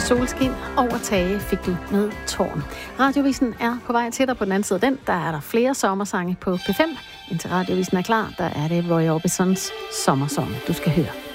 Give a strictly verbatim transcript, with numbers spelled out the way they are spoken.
Solskin over tage fik du med Tårn. Radiovisen er på vej til dig på den anden side af den. Der er der flere sommersange på P fem. Indtil Radiovisen er klar, der er det Roy Orbisons sommersong, du skal høre.